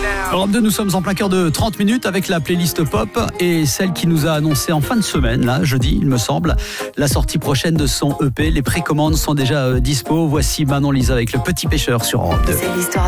Europe 2, nous sommes en plein cœur de 30 minutes avec la playlist pop et celle qui nous a annoncé en fin de semaine, là, jeudi, il me semble, la sortie prochaine de son EP. Les précommandes sont déjà dispo. Voici Manon Lisa avec Le Petit Pêcheur sur Europe 2. C'est l'histoire